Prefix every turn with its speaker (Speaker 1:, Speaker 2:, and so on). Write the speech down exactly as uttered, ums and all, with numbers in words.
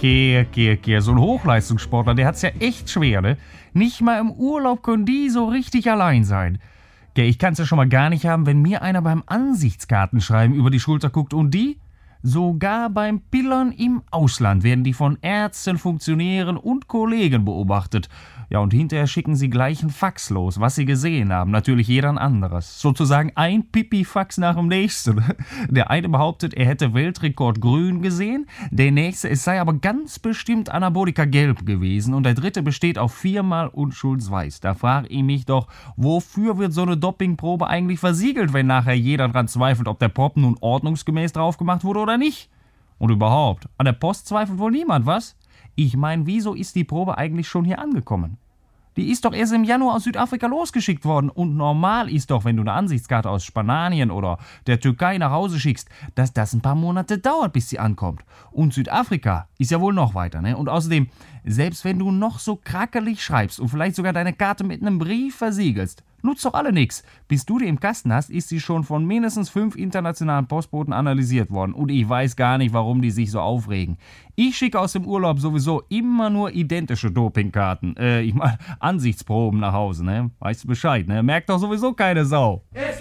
Speaker 1: okay, okay, okay. So ein Hochleistungssportler, der hat's ja echt schwer, ne? Nicht mal im Urlaub können die so richtig allein sein. Okay, ich kann's ja schon mal gar nicht haben, wenn mir einer beim Ansichtskartenschreiben über die Schulter guckt und die? Sogar beim Pillern im Ausland werden die von Ärzten, Funktionären und Kollegen beobachtet. Ja, und hinterher schicken sie gleich einen Fax los, was sie gesehen haben. Natürlich jeder ein anderes. Sozusagen ein Pipi-Fax nach dem nächsten. Der eine behauptet, er hätte Weltrekord grün gesehen. Der nächste, es sei aber ganz bestimmt Anabolika gelb gewesen. Und der dritte besteht auf viermal Unschuldsweiß. Da frage ich mich doch, wofür wird so eine Dopingprobe eigentlich versiegelt, wenn nachher jeder dran zweifelt, ob der Prop nun ordnungsgemäß drauf gemacht wurde oder nicht? Und überhaupt, an der Post zweifelt wohl niemand, was? Ich meine, wieso ist die Probe eigentlich schon hier angekommen? Die ist doch erst im Januar aus Südafrika losgeschickt worden. Und normal ist doch, wenn du eine Ansichtskarte aus Spanien oder der Türkei nach Hause schickst, dass das ein paar Monate dauert, bis sie ankommt. Und Südafrika ist ja wohl noch weiter, ne? Und außerdem, selbst wenn du noch so krackelig schreibst und vielleicht sogar deine Karte mit einem Brief versiegelst, nutzt doch alle nix. Bis du die im Kasten hast, ist sie schon von mindestens fünf internationalen Postboten analysiert worden. Und ich weiß gar nicht, warum die sich so aufregen. Ich schicke aus dem Urlaub sowieso immer nur identische Dopingkarten. Äh, ich meine, Ansichtsproben nach Hause, ne? Weißt du Bescheid, ne? Merkt doch sowieso keine Sau.